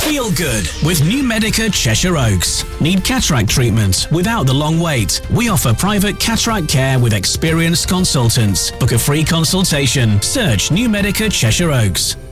Feel good with New Medica Cheshire Oaks. Need cataract treatment without the long wait? We offer private cataract care with experienced consultants. Book a free consultation. Search New Medica Cheshire Oaks.